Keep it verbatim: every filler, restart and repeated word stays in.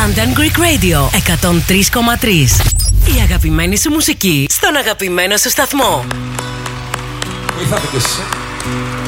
London Greek Radio εκατόν τρία κόμμα τρία. Η αγαπημένη σου μουσική στον αγαπημένο σου σταθμό. Βοηθάτε κι εσείς.